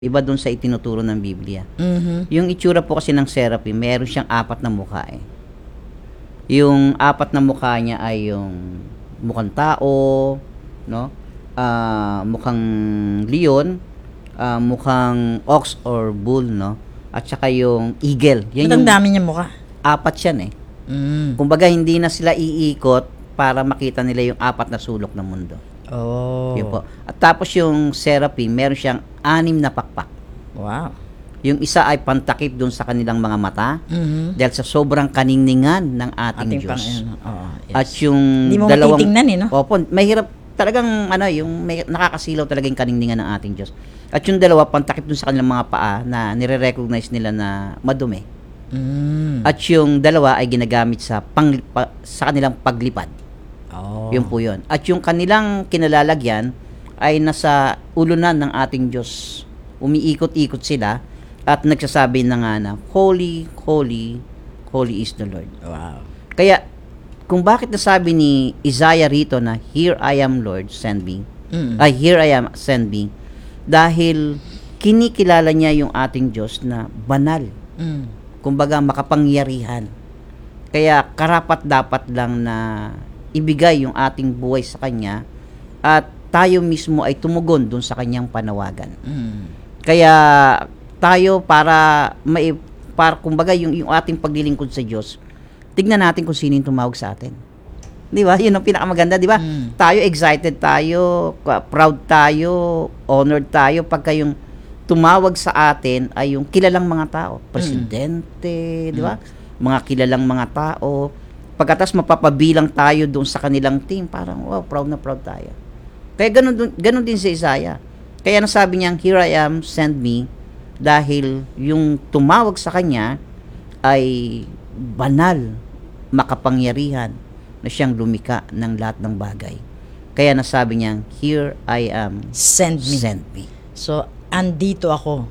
Iba dun sa itinuturo ng Biblia. Mhm. Yung itsura po kasi ng seraphim, meron siyang 4 na mukha eh. Yung 4 na mukha niya ay yung mukhang tao, no? Mukhang leon, mukhang ox or bull, no? At saka yung eagle. Ba't ang dami niya mukha? 4 yan eh. Kumbaga hindi na sila iikot para makita nila yung 4 na sulok ng mundo. Oh. Yun po. At tapos yung seraphim, meron siyang 6 na pakpak. Wow. Yung isa ay pantakip dun sa kanilang mga mata Mhm. dahil sa sobrang kaningningan ng ating Diyos. Panginoon. Oo, yes. At yung Hindi mo dalawang matitingnan eh, no? Opo, mahirap talagang yung may nakakasilaw talaga yung kaningningan ng ating Diyos. At yung dalawa pantakip dun sa kanilang mga paa na nire-recognize nila na madumi. Mm. At yung dalawa ay ginagamit sa sa kanilang paglipad. Oh. Yun po yun. At yung kanilang kinalalagyan ay nasa ulunan ng ating Diyos. Umiikot-ikot sila at nagsasabi na nga na, Holy, holy, holy is the Lord. Wow. Kaya, kung bakit nasabi ni Isaiah rito na, Here I am, Lord, send me. Here I am, send me. Dahil kinikilala niya yung ating Diyos na banal. Kumbaga, makapangyarihan. Kaya, karapat dapat lang na ibigay yung ating buhay sa Kanya at tayo mismo ay tumugon dun sa Kanyang panawagan. Kaya tayo para kumbaga yung ating paglilingkod sa Diyos, tignan natin kung sino yung tumawag sa atin. Di ba? Yun ang pinakamaganda, di ba? Tayo excited tayo, proud tayo, honored tayo pagka yung tumawag sa atin ay yung kilalang mga tao, presidente, di ba? Mga kilalang mga tao. Pagkatas mapapabilang tayo doon sa kanilang team, parang wow, proud na proud tayo. Kaya ganun din si Isaiah. Kaya nasabi niya, Here I am, send me, dahil yung tumawag sa kanya ay banal, makapangyarihan, na siyang lumika ng lahat ng bagay. Kaya nasabi niya, Here I am, Send me. send me. So, andito ako.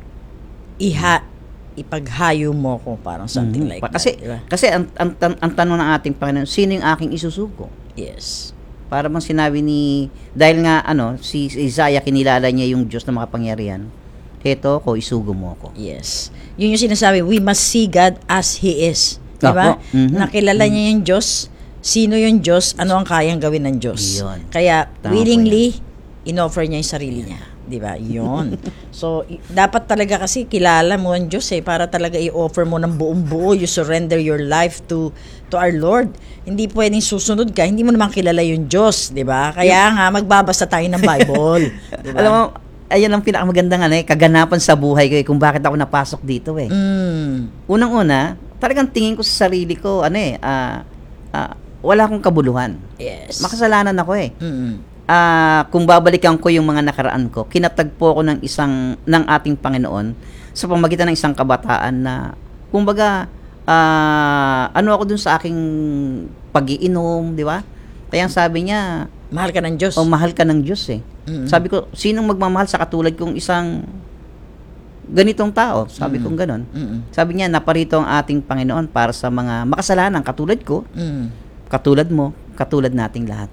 Ipaghayo mo ko, parang something like Kasi, that. Diba? kasi ang tanong ng ating Panginoon, sino yung aking isusuko? Yes. Para bang sinabi dahil nga si Isaiah kinilala niya yung Diyos na makapangyarihan. Heto ko, isugo mo ako. Yes. Yun yung sinasabi, we must see God as He is. Diba? Opo. Mhm. Nakilala niya yung Diyos. Sino yung Diyos? Ano ang kayang gawin ng Diyos? Yun. Kaya, Tama willingly, inoffer niya yung sarili niya. Diba? Yun. So, dapat talaga kasi kilala mo ang Diyos para talaga i-offer mo ng buong buo. You surrender your life to our Lord. Hindi pwedeng susunod ka. Hindi mo naman kilala yung Diyos. Diba? Kaya nga, magbabasa tayo ng Bible. Diba? Alam mo, ayan ang pinakamagandang kaganapan sa buhay ko kung bakit ako napasok dito Unang-una, talagang tingin ko sa sarili ko, wala akong kabuluhan. Yes. Makasalanan ako kung babalikan ko yung mga nakaraan ko, kinatagpo ko ng ating Panginoon sa pamagitan ng isang kabataan na, kumbaga, ako dun sa aking pag-iinom, di ba? Kaya sabi niya, mahal ka ng Diyos. Mahal ka ng Diyos Sabi ko, sinong magmamahal sa katulad kong isang ganitong tao? Sabi kong ganon. Sabi niya, naparito ang ating Panginoon para sa mga makasalanan katulad ko, katulad mo, katulad nating lahat.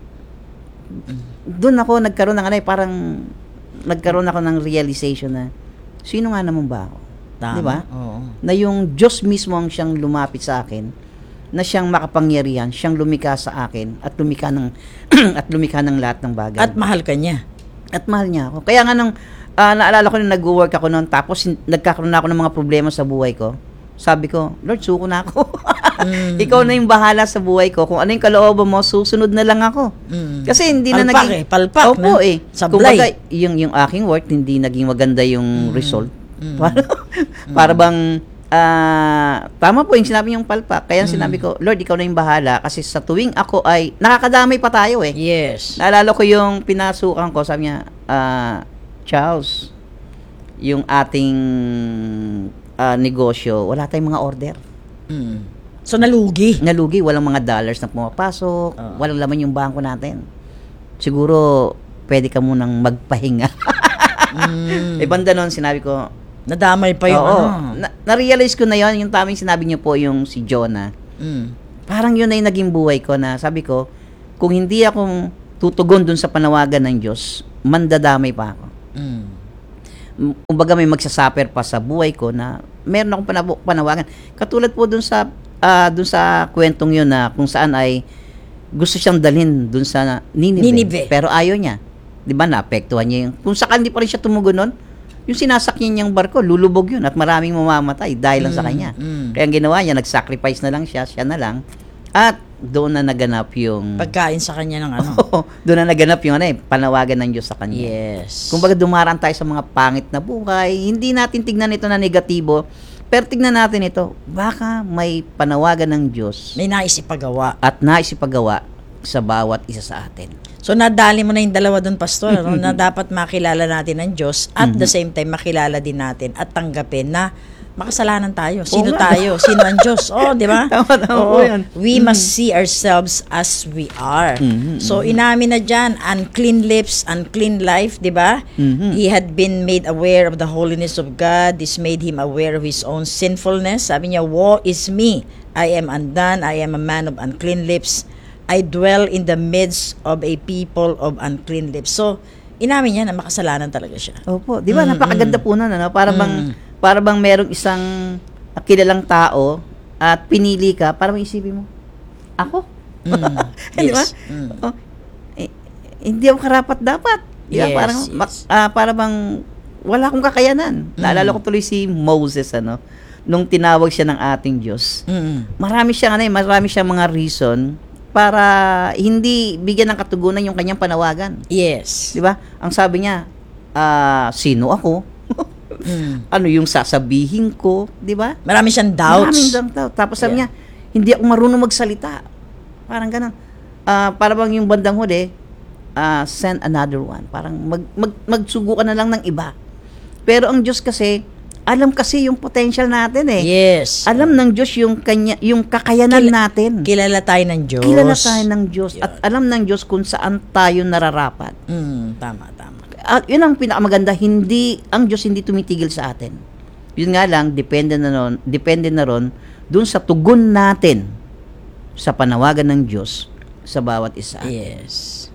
Doon ako nagkaroon nagkaroon ako ng realization na sino nga naman ba ako? Tama. 'Di ba? Oo. Na yung Diyos mismo ang siyang lumapit sa akin, na siyang makapangyarihan, siyang lumikha sa akin at lumikha ng at lumikha ng lahat ng bagay. At mahal ka niya. At mahal niya ako. Kaya nga naalala ko nung nag-work ako noon, tapos nagkakaroon na ako ng mga problema sa buhay ko. Sabi ko, Lord, suko na ako. Ikaw na yung bahala sa buhay ko. Kung ano yung kalooban mo, susunod na lang ako. Kasi hindi na naging... Palpak Opo na. Sablay. Kumbaga, yung aking work, hindi naging maganda yung result. Para bang... tama po yung sinabi yung palpak. Kaya sinabi ko, Lord, ikaw na yung bahala. Kasi sa tuwing ako ay... Nakakadamay pa tayo Yes. Naalala ko yung pinasukan ko. Sabi niya, Charles, yung ating... negosyo, wala tayong mga order. So, nalugi. Walang mga dollars na pumapasok, walang laman yung bangko natin. Siguro, pwede ka munang magpahinga. Banda nun, sinabi ko, nadamay pa yung na-realize ko na yon yung tamang sinabi niyo po, yung si Jonah. Parang yun na yung naging buhay ko na sabi ko, kung hindi ako tutugon dun sa panawagan ng Diyos, mandadamay pa ako. kumbaga may magsasuffer pa sa buhay ko na meron akong panawagan. Katulad po dun sa kwentong yun na kung saan ay gusto siyang dalhin dun sa Ninive. Pero ayaw niya. 'Di ba, naapektuhan niya yung, kung saan hindi pa rin siya tumugon nun, yung sinasakyan niyang barko, lulubog yun at maraming mamamatay dahil lang sa kanya. Kaya ang ginawa niya, nag-sacrifice na lang siya na lang, at doon na naganap yung pagkain sa kanya ng ano. Doon na naganap yung panawagan ng Diyos sa kanya. Yes. Kumbaga dumaraan tayo sa mga pangit na buhay, hindi natin tignan ito na negatibo, pero tignan natin ito, baka may panawagan ng Diyos May nais ipagawa. at nais ipagawa sa bawat isa sa atin. So nadali mo na yung dalawa doon, Pastor, no? Na dapat makilala natin ang Diyos at the same time makilala din natin at tanggapin na makasalanan tayo. Sino tayo? Sino ang Diyos? Oh, di ba? Tama po yan. We must see ourselves as we are. So inamin na dyan, unclean lips, unclean life, di ba? He had been made aware of the holiness of God. This made him aware of his own sinfulness. Sabi niya, woe is me. I am undone. I am a man of unclean lips. I dwell in the midst of a people of unclean lips. So, inamin niya na makasalanan talaga siya. Opo, di ba? Napakaganda po nun, ano? Para bang merong isang kilalang tao at pinili ka, para bang isipin mo, ako? Di ba? Yes. Hindi ako karapat-dapat. Di ba? Yes, Para bang wala akong kakayanan. Naalala ko tuloy si Moses, ano? Nung tinawag siya ng ating Diyos. Marami siyang mga reason para hindi bigyan ng katugunan yung kanyang panawagan. Yes. Di ba? Ang sabi niya, sino ako? Ano yung sasabihin ko? Di ba? Marami siyang doubts. Maraming doubt. Tapos sabi niya, hindi ako marunong magsalita. Parang ganun. Para bang yung bandang huli, send another one. Parang magsugo ka na lang ng iba. Pero ang Diyos kasi, alam kasi yung potential natin eh. Yes. Alam ng Diyos yung kakayanan natin. Kilala tayo ng Diyos. Kilala tayo ng Diyos. At alam ng Diyos kung saan tayo nararapat. Tama. At yun ang pinakamaganda, ang Diyos hindi tumitigil sa atin. Yun nga lang, depende na ron dun sa tugon natin sa panawagan ng Diyos sa bawat isa. Yes.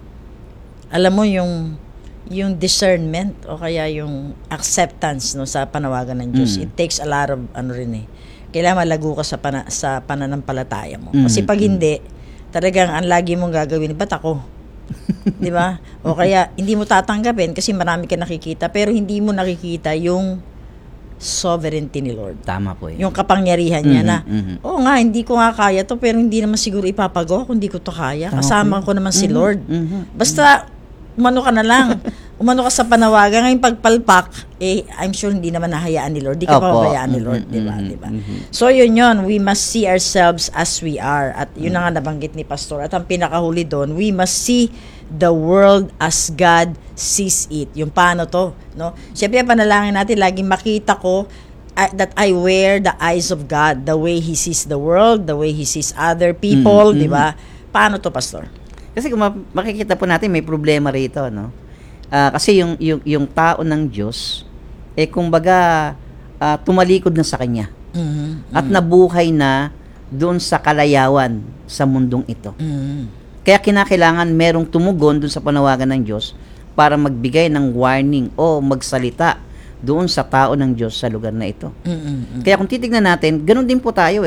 Alam mo yung discernment o kaya yung acceptance no sa panawagan ng Diyos, it takes a lot of kailangan malago ka sa pananampalataya mo. Kasi pag hindi, talagang ang lagi mong gagawin, ba't ako? Di ba? O kaya hindi mo tatanggapin kasi marami ka nakikita pero hindi mo nakikita yung sovereignty ni Lord. Tama po yun. Yung kapangyarihan niya na, oo nga, hindi ko nga kaya to pero hindi naman siguro ipapagawa kung hindi ko to kaya. Kasama ko naman si Lord. Basta umano ka na lang. Umano ka sa panawagan. Ngayong pagpalpak, I'm sure hindi naman nahayaan ni Lord. Di ka pabayaan ni Lord. Diba? So, yun. We must see ourselves as we are. At yun na nga nabanggit ni Pastor. At ang pinakahuli doon, we must see the world as God sees it. Yung paano to, no? Siyempre, panalangin natin, laging makita ko that I wear the eyes of God. The way He sees the world, the way He sees other people, di ba? Paano to, Pastor? Kasi kung makikita po natin, may problema rito, no? Kasi yung tao ng Diyos, kumbaga, tumalikod na sa Kanya. At nabuhay na doon sa kalayawan sa mundong ito. Kaya kinakailangan merong tumugon doon sa panawagan ng Diyos para magbigay ng warning o magsalita doon sa tao ng Diyos sa lugar na ito. Kaya kung titignan natin, ganun din po tayo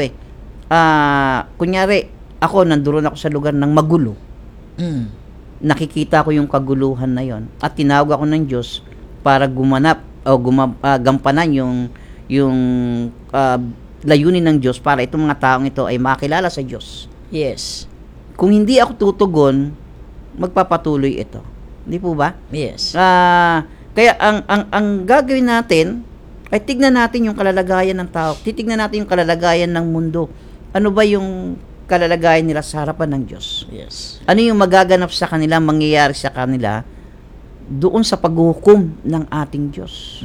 kunyari, nandoon ako sa lugar ng magulo. Nakikita ko yung kaguluhan na yon at tinawag ako ng Diyos para gumanap o gampanan yung layunin ng Diyos para itong mga taong ito ay makilala sa Diyos. Yes. Kung hindi ako tutugon, magpapatuloy ito. Hindi po ba? Yes. Kaya ang gagawin natin ay tignan natin yung kalalagayan ng tao. Titignan natin yung kalalagayan ng mundo. Ano ba yung kalalagayan nila sa harapan ng Diyos? Yes. Ano yung magaganap sa kanila, mangyayari sa kanila doon sa paghukom ng ating Diyos?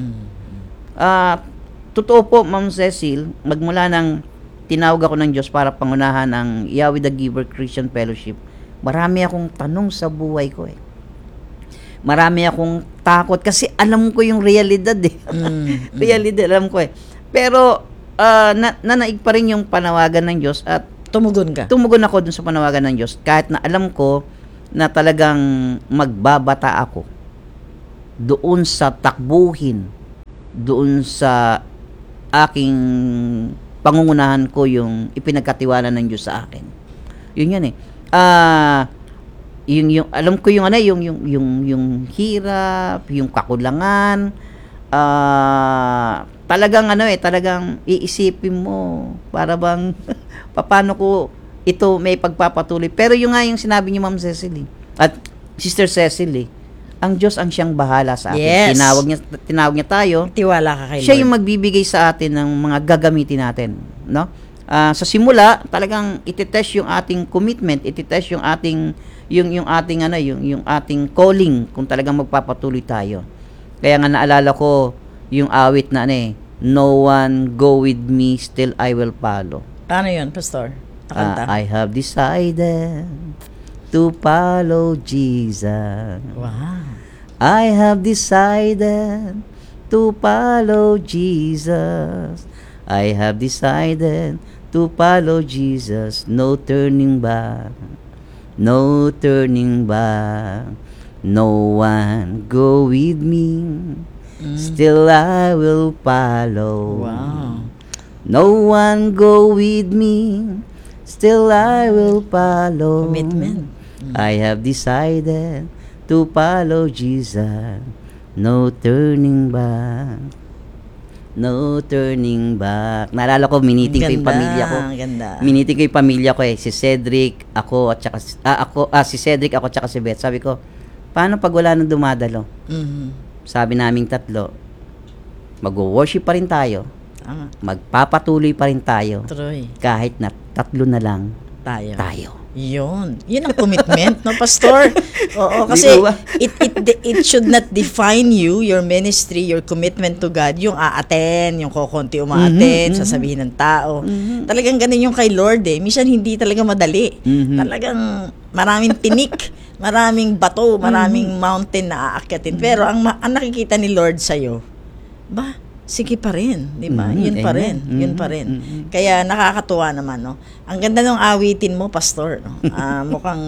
Totoo po, Ma'am Cecil, magmula ng tinawag ako ng Diyos para pangunahan ng Yahweh the Giver Christian Fellowship, marami akong tanong sa buhay ko Marami akong takot kasi alam ko yung realidad Realidad, alam ko Pero, nanaig pa rin yung panawagan ng Diyos at Tumugon ka. Tumugon ako dun sa panawagan ng Diyos kahit na alam ko na talagang magbabata ako. doon sa takbuhin, doon sa aking pangungunahan ko yung ipinagkatiwala ng Diyos sa akin. Yun yan eh. Yung alam ko yung yung hirap, yung kakulangan, talagang iisipin mo para bang paano ko ito may pagpapatuloy. Pero yung sinabi niyo, Ma'am Cecily at Sister Cecily, ang Diyos ang siyang bahala sa atin. Yes. Tinawag niya tayo. Tiwala ka kay Siya Lord. yung magbibigay sa atin ng mga gagamitin natin, no? Sa simula, talagang itetest yung ating commitment, itetest yung ating yung ating calling kung talagang magpapatuloy tayo. Kaya nga naalala ko yung awit na no one go with me, still I will follow. Paano yun, Pastor? Nakanta? I have decided to follow Jesus. Wow. I have decided to follow Jesus. I have decided to follow Jesus. No turning back. No turning back. No one go with me. Still I will follow. Wow. No one go with me. Still I will follow. Commitment. I have decided to follow Jesus. No turning back. No turning back. Naalala ko, miniting ko yung pamilya ko. Ganda. Miniting ko yung pamilya ko Si Cedric, ako, at saka, si Cedric, ako, at saka si Beth. Sabi ko, paano pag wala nang dumadalo? Sabi naming tatlo, mag-worship pa rin tayo. Tama. Magpapatuloy pa rin tayo. Troy. Kahit na tatlo na lang Tayo. Yun ang commitment, no, Pastor? Oo, kasi Di ba? it should not define you, your ministry, your commitment to God, yung aaten, yung kokonti umaaten, sasabihin ng tao. Talagang ganun yung kay Lord Minsan hindi talaga madali. Talagang maraming tinik, maraming bato, maraming mountain na aakyatin. Pero ang nakikita ni Lord sa'yo, sige pa rin, di ba? Yun pa rin, yun pa rin. Kaya nakakatuwa naman, no? Ang ganda ng awitin mo, Pastor, no? Mukhang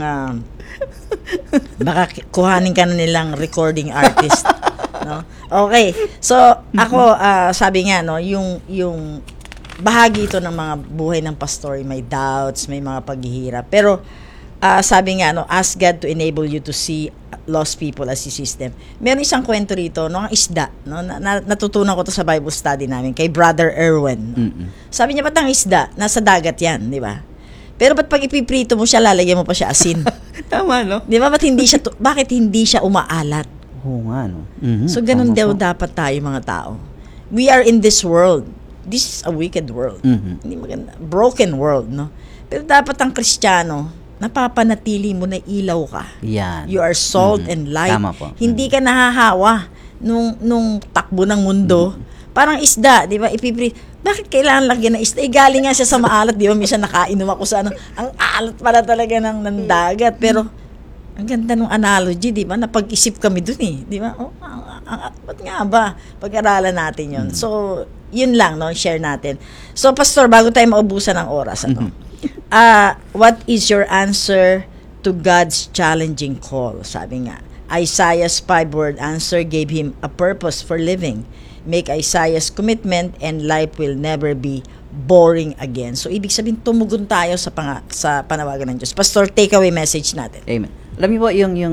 baka kuhanin ka na nilang recording artist, no? Okay. So, ako sabi nga, no, yung bahagi ito ng mga buhay ng pastor, may doubts, may mga paghihirap. Pero sabi nga, no, ask God to enable you to see lost people as He sees them. Meron isang kwento rito, no, ang isda, no, natutunan ko to sa Bible study namin kay Brother Erwin. Sabi niya, ba't ang isda? Nasa dagat yan, di ba? Pero ba't pag ipiprito mo siya, lalagyan mo pa siya asin? Tama, no? Di ba? Bakit hindi siya umaalat? Oo nga, no? So, ganun daw dapat tayo, mga tao. We are in this world. This is a wicked world. Hindi maganda. Broken world, no? Pero dapat ang Kristiyano, napapanatili mo na ilaw ka. Yan. You are salt and light. Tama po. Hindi ka nahahawa nung takbo ng mundo. Parang isda, di ba? Bakit kailangan lagyan ng isda? Galing nga siya sa maalat, di ba? Minsan nakainom ako sa ang alat pala talaga ng dagat. Pero, ang ganda ng analogy, di ba? Napag-isip kami dun di ba? Ba't nga ba? Pag-aralan natin yun. So, yun lang, no? Share natin. So, Pastor, bago tayo maubusan ng oras, what is your answer to God's challenging call? Sabi nga, Isaiah's 5-word answer gave him a purpose for living. Make Isaiah's commitment and life will never be boring again. So, ibig sabihin, tumugon tayo sa panawagan ng Diyos. Pastor, takeaway message natin. Amen. Alam niyo po,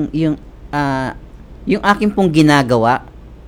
yung akin pong ginagawa,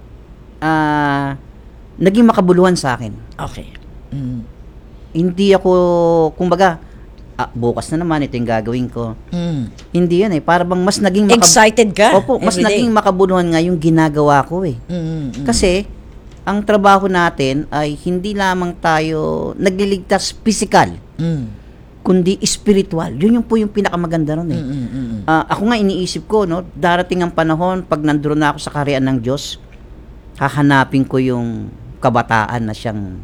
naging makabuluhan sa akin. Okay. Hindi ako, kumbaga, bukas na naman, ito yung gagawin ko. Hindi yan para bang mas naging excited ka? Opo, mas naging makabuluhan nga yung ginagawa ko Kasi, ang trabaho natin ay hindi lamang tayo nagliligtas physical, kundi spiritual. Yun po yung pinakamaganda nun ako nga iniisip ko, no, darating ang panahon, pag nandoon na ako sa kaharian ng Diyos, hahanapin ko yung kabataan na siyang,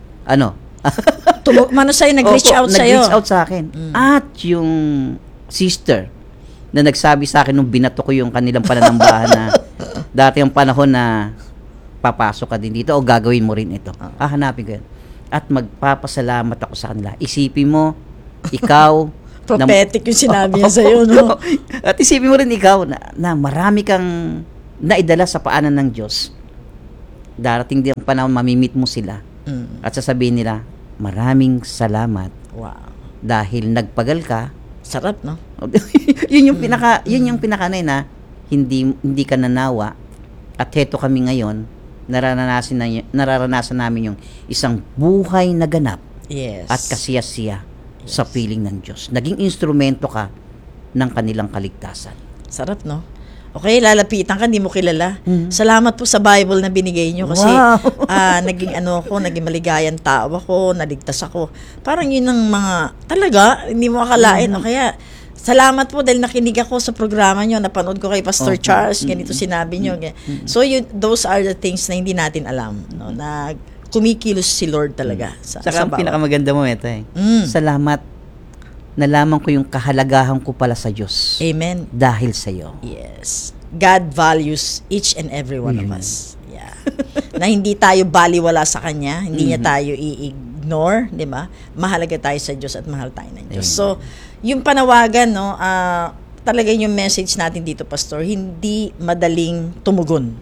nag-reach out sa'yo. Nag-reach out sa akin. At yung sister na nagsabi sa akin nung binato ko yung kanilang pananambahan na dati ang panahon na papasok ka din dito o gagawin mo rin ito. Hanapin ko yan. At magpapasalamat ako sa kanila. Isipin mo, ikaw, prophetic yung sinabi niya sa'yo, no? At isipin mo rin ikaw na marami kang naidala sa paanan ng Diyos, darating din ang panahon, mamimit mo sila at sasabihin nila, maraming salamat Wow. dahil nagpagal ka. Sarap, no? yun yung pinaka na hindi ka nanawa at heto kami ngayon, nararanasan namin yung isang buhay na ganap Yes. at kasiyasiya sa piling ng Diyos. Naging instrumento ka ng kanilang kaligtasan. Sarap, no? Okay, lalapitan ka, hindi mo kilala. Salamat po sa Bible na binigay nyo kasi Wow. naging maligayang tao ako, naligtas ako. Parang yun ang mga, talaga, hindi mo akalain. O kaya, salamat po dahil nakinig ako sa programa nyo, napanood ko kay Pastor Charles, ganito sinabi nyo. So, those are the things na hindi natin alam, no? Na kumikilos si Lord talaga. Saka ang pinakamaganda mo, ito salamat, nalaman ko yung kahalagahan ko pala sa Diyos. Amen. Dahil sa iyo. Yes. God values each and every one of us. Yeah. Na hindi tayo baliwala sa Kanya, hindi niya tayo i-ignore, di ba? Mahalaga tayo sa Diyos at mahal tayo ng Diyos. So, yung panawagan, no, talaga yung message natin dito, Pastor, hindi madaling tumugon.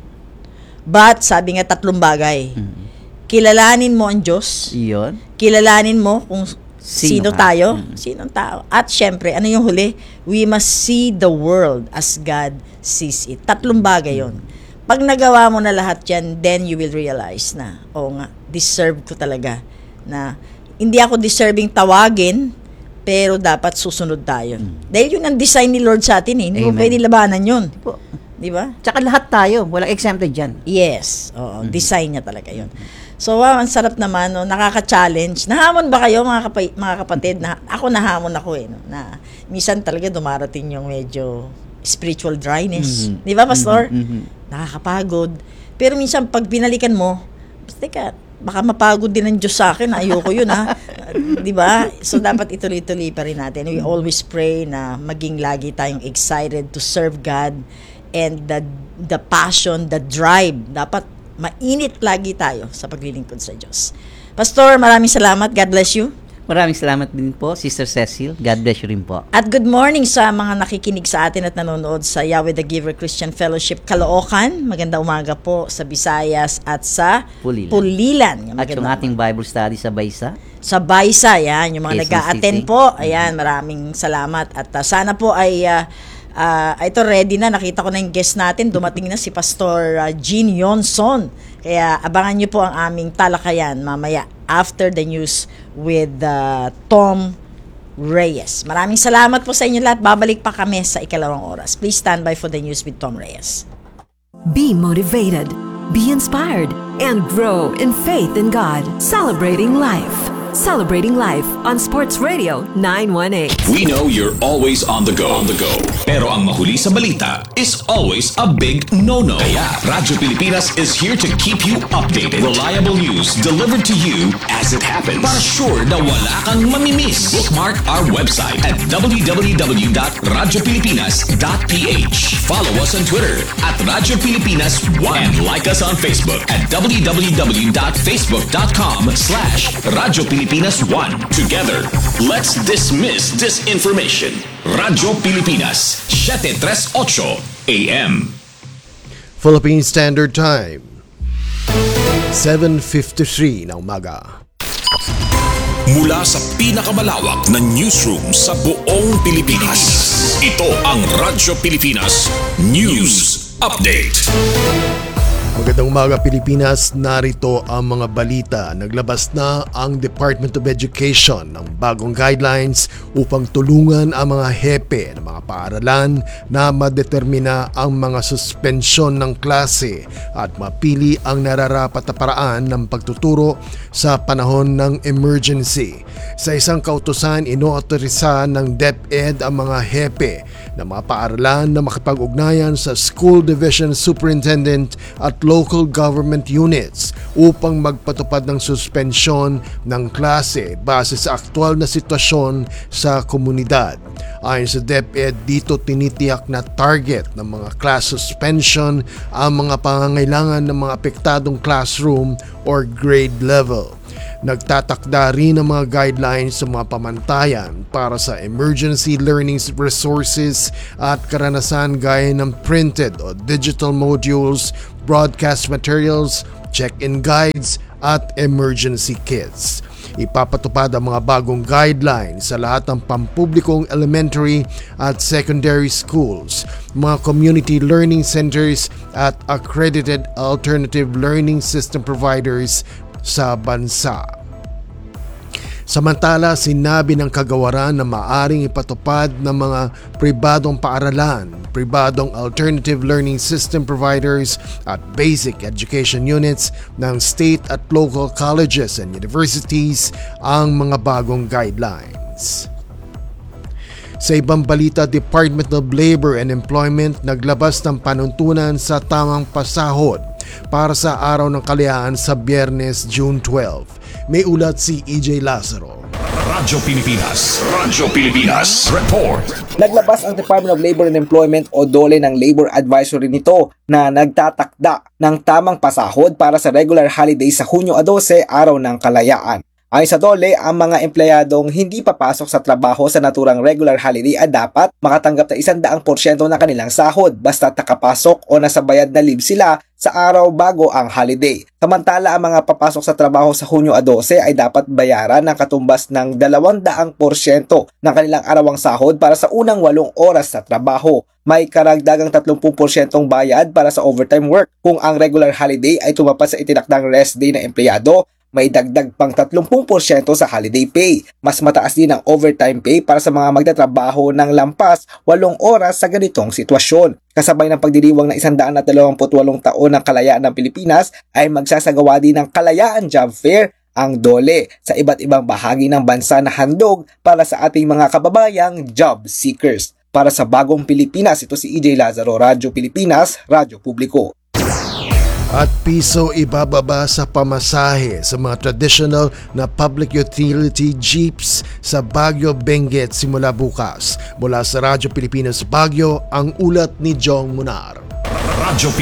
But, sabi nga, 3 bagay. Kilalanin mo ang Diyos. Iyon. Kilalanin mo kung Sino sino ka? tayo, sinong tao. At syempre, ano yung huli? We must see the world as God sees it. 3 bagay yon. Pag nagawa mo na lahat yan, then you will realize na, nga, deserve ko talaga. Na, hindi ako deserving tawagin, pero dapat susunod tayo. Dahil yun ang design ni Lord sa atin, Hindi mo Amen. pwede labanan yun. Di ba? Tsaka lahat tayo, walang exempted dyan. Yes. Oo, design niya talaga yun. So, wow, ang sarap naman, no? Nakaka-challenge. Nahamon ba kayo, mga kapatid? Ako nahamon ako, no? Na minsan talaga dumarating yung medyo spiritual dryness. Di ba, Pastor? Nakakapagod. Pero minsan, pag binalikan mo, teka, baka mapagod din ang Diyos sa akin. Ayoko yun, ha? Di ba? So, dapat ituloy-tuloy pa rin natin. We always pray na maging lagi tayong excited to serve God, and the passion, the drive, dapat mainit lagi tayo sa paglilingkod sa Diyos. Pastor, maraming salamat. God bless you. Maraming salamat din po, Sister Cecil. God bless you rin po. At good morning sa mga nakikinig sa atin at nanonood sa Yahweh the Giver Christian Fellowship Caloocan. Magandang umaga po sa Visayas at sa Pulilan. At yung ating Bible study sa Baysa. Sa Baysa, yan. Yung mga Quezon nag-a-attend City. po. Ayan, maraming salamat. At sana po ay ito ready na. Nakita ko na yung guest natin. Dumating na si Pastor Jean Yonson. Kaya abangan niyo po ang aming talakayan mamaya after the news with Tom Reyes. Maraming salamat po sa inyo lahat. Babalik pa kami sa 2 oras. Please stand by for the news with Tom Reyes. Be motivated, be inspired, and grow in faith in God. Celebrating life. Celebrating life on Sports Radio 918. We know you're always on the go. Pero ang mahuli sa balita is always a big no-no. Kaya Radyo Pilipinas is here to keep you updated. Reliable news delivered to you as it happens. Para sure na wala kang mamimiss. Bookmark our website at www.radiopilipinas.ph. Follow us on Twitter at Radyo Pilipinas 1 and like us on Facebook at www.facebook.com/Radyo Pilipinas 1. Together, let's dismiss disinformation. Radyo Pilipinas, 738 AM. Philippine Standard Time, 7:53 na umaga. Mula sa pinakamalawak na newsroom sa buong Pilipinas, ito ang Radyo Pilipinas News Update. Magandang umaga Pilipinas, narito ang mga balita. Naglabas na ang Department of Education ng bagong guidelines upang tulungan ang mga hepe ng mga paaralan na madetermina ang mga suspensyon ng klase at mapili ang nararapat na paraan ng pagtuturo sa panahon ng emergency. Sa isang kautusan, inootorisa ng DepEd ang mga hepe ng mga paaralan na makipag-ugnayan sa School Division Superintendent at local government units upang magpatupad ng suspensyon ng klase base sa aktwal na sitwasyon sa komunidad. Ayon sa DepEd, dito tinitiyak na target ng mga class suspension ang mga pangangailangan ng mga apektadong classroom or grade level. Nagtatakda rin ang mga guidelines sa mga pamantayan para sa emergency learning resources at karanasan gaya ng printed o digital modules, broadcast materials, check-in guides at emergency kits. Ipapatupad ang mga bagong guidelines sa lahat ng pampublikong elementary at secondary schools, mga community learning centers at accredited alternative learning system providers sa bansa. Samantala, sinabi ng kagawaran na maaring ipatupad ng mga pribadong paaralan, pribadong alternative learning system providers at basic education units ng state at local colleges and universities ang mga bagong guidelines. Sa ibang balita, Department of Labor and Employment naglabas ng panuntunan sa tamang pasahod para sa Araw ng Kalayaan sa Biyernes, June 12. May ulat si EJ Lazaro. Radyo Pilipinas Report. Naglabas ang Department of Labor and Employment o DOLE ng labor advisory nito na nagtatakda ng tamang pasahod para sa regular holiday sa Hunyo 12, Araw ng Kalayaan. Ayon sa DOLE, ang mga empleyadong hindi papasok sa trabaho sa naturang regular holiday ay dapat makatanggap ng 100% ng kanilang sahod basta nakapasok o nasa bayad na leave sila sa araw bago ang holiday. Samantala, ang mga papasok sa trabaho sa Hunyo 12 ay dapat bayaran ng katumbas ng 200% ng kanilang arawang sahod para sa unang 8 oras sa trabaho. May karagdagang 30% bayad para sa overtime work. Kung ang regular holiday ay tumapad sa itinakdang rest day ng empleyado, may dagdag pang 30% sa holiday pay. Mas mataas din ang overtime pay para sa mga magtatrabaho ng lampas 8 oras sa ganitong sitwasyon. Kasabay ng pagdiriwang ng 128 taon ng kalayaan ng Pilipinas ay magsasagawa din ng Kalayaan Job Fair ang DOLE sa iba't ibang bahagi ng bansa na handog para sa ating mga kababayang job seekers. Para sa Bagong Pilipinas, ito si EJ Lazaro, Radyo Pilipinas, Radyo Publiko. At piso ibababa sa pamasahe sa mga traditional na public utility jeeps sa Baguio, Benguet simula bukas. Mula sa Radyo Pilipinas Baguio, ang ulat ni Jong Munar. Radyo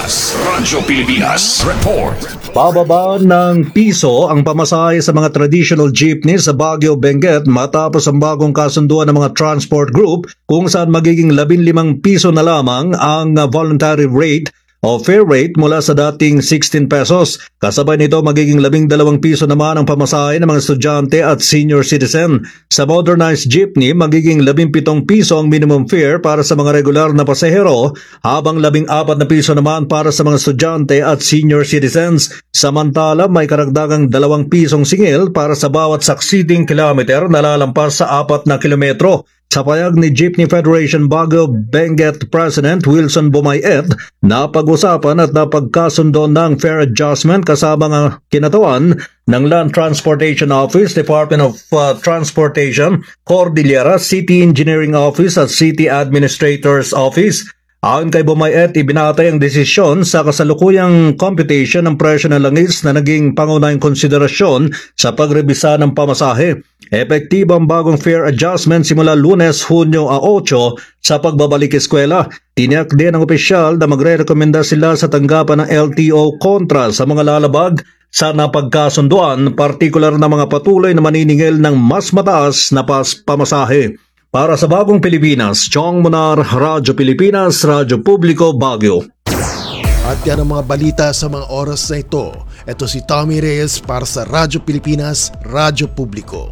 Pilipinas Report. Bababa ng piso ang pamasahe sa mga traditional jeepneys sa Baguio, Benguet matapos ang bagong kasunduan ng mga transport group kung saan magiging 15 piso na lamang ang voluntary rate o fair rate mula sa dating 16 pesos. Kasabay nito magiging 12 piso naman ang pamasahe ng mga estudyante at senior citizen. Sa modernized jeepney, magiging 17 piso ang minimum fare para sa mga regular na pasahero, habang 14 na piso naman para sa mga estudyante at senior citizens. Samantala, may karagdagang 2 pisong singil para sa bawat succeeding kilometer na lalampas sa 4 na kilometro. Sa payag ni Jeepney Federation Baguio Benguet President Wilson Bumayet, napag-usapan at napagkasundo ng fair adjustment kasama ng kinatawan ng Land Transportation Office, Department of Transportation, Cordillera, City Engineering Office at City Administrator's Office. Ayon kay Bumayet, ibinatay ang desisyon sa kasalukuyang computation ng presyo ng langis na naging pangunahing konsiderasyon sa pagrebisa ng pamasahe. Epektibo ang bagong fare adjustment simula Lunes, Hunyo 8 sa pagbabalik eskwela. Tiniyak din ng opisyal na magre-rekomenda sila sa tanggapan ng LTO kontra sa mga lalabag sa napagkasunduan, partikular na mga patuloy na maniningil ng mas mataas na pamasahe. Para sa Bagong Pilipinas, Chong Munar, Radyo Pilipinas, Radyo Publiko, Baguio. At yan ang mga balita sa mga oras na ito. Ito si Tommy Reyes para sa Radyo Pilipinas, Radyo Publiko.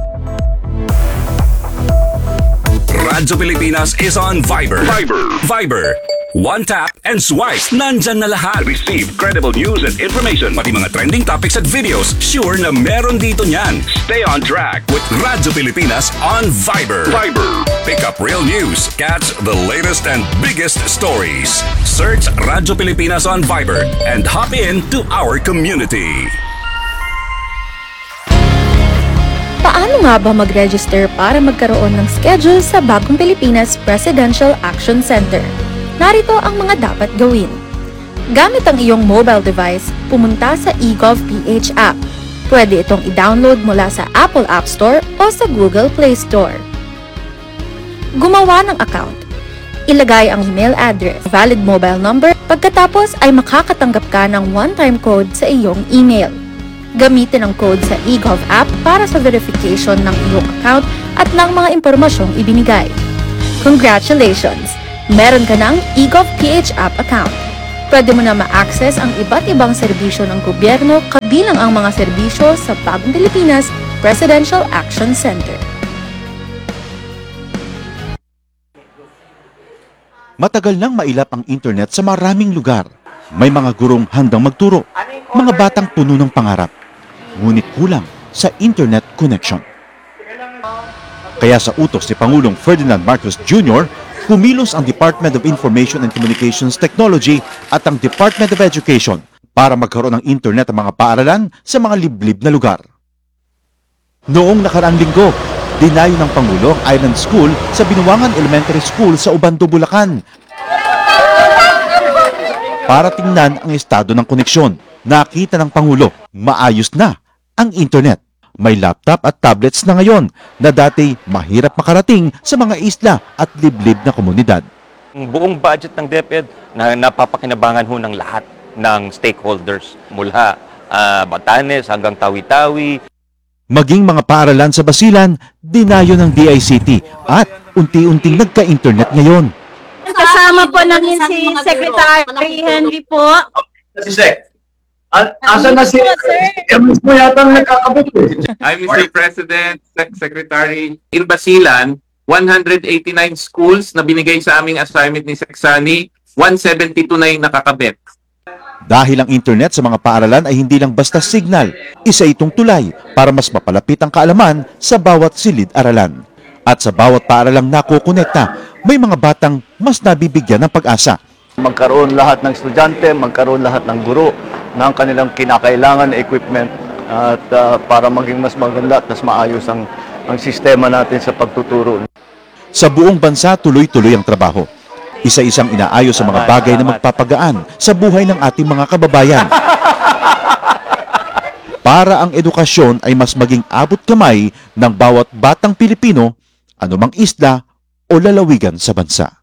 Radyo Pilipinas is on Viber. Viber. One tap and swipe. Nandyan na lahat. Receive credible news and information. Pati mga trending topics at videos. Sure na meron dito niyan. Stay on track with Radyo Pilipinas on Viber. Pick up real news. Catch the latest and biggest stories. Search Radyo Pilipinas on Viber and hop in to our community. Paano nga ba mag-register para magkaroon ng schedule sa Bagong Pilipinas Presidential Action Center? Narito ang mga dapat gawin. Gamit ang iyong mobile device, pumunta sa eGovPH app. Pwede itong i-download mula sa Apple App Store o sa Google Play Store. Gumawa ng account. Ilagay ang email address, valid mobile number, pagkatapos ay makakatanggap ka ng one-time code sa iyong email. Gamitin ang code sa eGov app para sa verification ng iyong account at ng mga impormasyong ibinigay. Congratulations! Meron ka ng eGovPH app account. Pwede mo na ma-access ang iba't ibang serbisyo ng gobyerno kabilang ang mga serbisyo sa Bagong Pilipinas Presidential Action Center. Matagal nang mailap ang internet sa maraming lugar. May mga gurong handang magturo, mga batang puno ng pangarap. Ngunit kulang sa internet connection. Kaya sa utos ni Pangulong Ferdinand Marcos Jr., kumilos ang Department of Information and Communications Technology at ang Department of Education para magkaroon ng internet ang mga paaralan sa mga liblib na lugar. Noong nakaraang linggo, dinayo ng Pangulo ang Island School sa Binuangan Elementary School sa Ubando, Bulacan. Para tingnan ang estado ng koneksyon, nakita ng Pangulo, maayos na ang internet. May laptop at tablets na ngayon na dati mahirap makarating sa mga isla at liblib na komunidad. Ang buong budget ng DepEd na napapakinabangan ho ng lahat ng stakeholders mula Batanes hanggang Tawi-Tawi. Maging mga paaralan sa Basilan, dinayo ng DICT at unti-unting nagka-internet ngayon. Kasama po namin si Secretary Henry po. Si Sec. Asa na si Ems mo yata nakakabot eh. Hi, Mr. President, Secretary. In Basilan, 189 schools na binigay sa aming assignment ni Seksani, 172 na yung nakakabit. Dahil ang internet sa mga paaralan ay hindi lang basta signal, isa itong tulay para mas mapalapit ang kaalaman sa bawat silid-aralan. At sa bawat paaralang nakukonekta, may mga batang mas nabibigyan ng pag-asa. Magkaroon lahat ng estudyante, magkaroon lahat ng guro ng kanilang kinakailangan na equipment at para maging mas maganda at mas maayos ang sistema natin sa pagtuturo. Sa buong bansa, tuloy-tuloy ang trabaho. Isa-isang inaayos sa mga bagay na magpapagaan sa buhay ng ating mga kababayan. Para ang edukasyon ay mas maging abot kamay ng bawat batang Pilipino, anumang isla o lalawigan sa bansa.